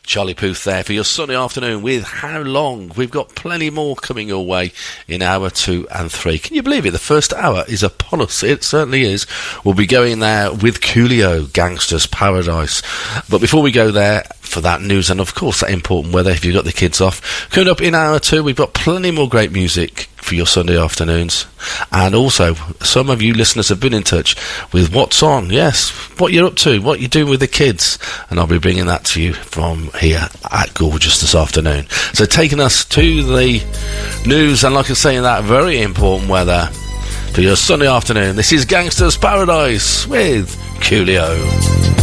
Charlie Puth there for your Sunday afternoon with How Long. We've got plenty more coming your way in hour 2 and 3. Can you believe it? The first hour is upon us. It certainly is. We'll be going there with Coolio, Gangster's Paradise. But before we go there, for that news and of course that important weather if you've got the kids off, coming up in hour 2 we've got plenty more great music for your Sunday afternoons. And also some of you listeners have been in touch with what's on, yes, what you're up to, what you're doing with the kids, and I'll be bringing that to you from here at Gorgeous this afternoon. So taking us to the news and like I say, that very important weather for your Sunday afternoon, this is Gangster's Paradise with Coolio.